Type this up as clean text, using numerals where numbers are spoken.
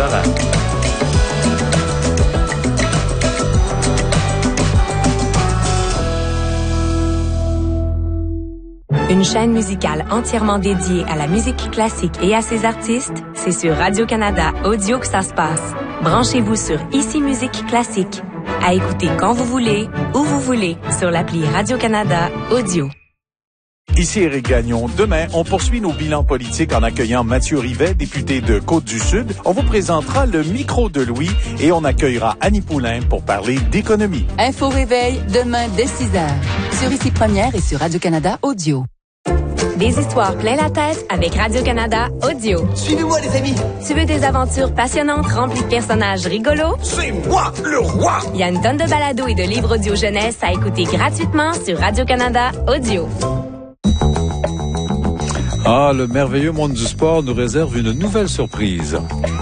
Bye bye. Une chaîne musicale entièrement dédiée à la musique classique et à ses artistes, c'est sur Radio-Canada Audio que ça se passe. Branchez-vous sur Ici Musique Classique. À écouter quand vous voulez, où vous voulez, sur l'appli Radio-Canada Audio. Ici Éric Gagnon. Demain, on poursuit nos bilans politiques en accueillant Mathieu Rivet, député de Côte-du-Sud. On vous présentera le micro de Louis et on accueillera Annie Poulain pour parler d'économie. Info Réveil, demain dès 6h. Sur Ici Première et sur Radio-Canada Audio. Des histoires plein la tête avec Radio-Canada Audio. Suivez-moi, les amis. Tu veux des aventures passionnantes remplies de personnages rigolos? C'est moi, le roi! Il y a une tonne de balados et de livres audio jeunesse à écouter gratuitement sur Radio-Canada Audio. Ah, le merveilleux monde du sport nous réserve une nouvelle surprise.